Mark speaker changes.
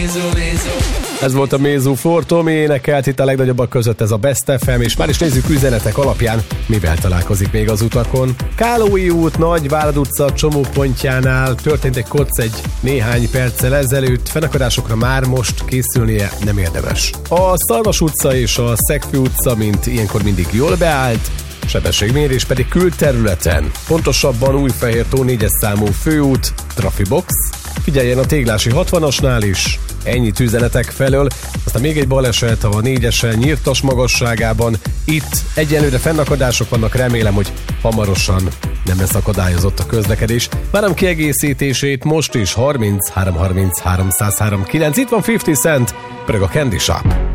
Speaker 1: Ez volt a Mézó For Tomi, énekelt itt a legnagyobbak között, ez a Best FM, és már is nézzük üzenetek alapján, mivel találkozik még az utakon. Kálói út, Nagyvárad utca csomópontjánál történt egy koc egy néhány perccel ezelőtt, fennakadásokra már most készülnie nem érdemes. A Szarvas utca és a Szegfű utca, mint ilyenkor mindig jól beállt, sebességmérés pedig külterületen, pontosabban Újfehértó 4-es számú főút, Trafibox, figyeljen a Téglási 60-asnál is, ennyit üzenetek felől, aztán még egy baleset a 4-esen Nyírtas magasságában, itt egyenlőre fennakadások vannak, remélem, hogy hamarosan nem lesz akadályozott a közlekedés. Várom kiegészítését most is 33 33 303 9, itt van 50 Cent, pörög a Candy Shop.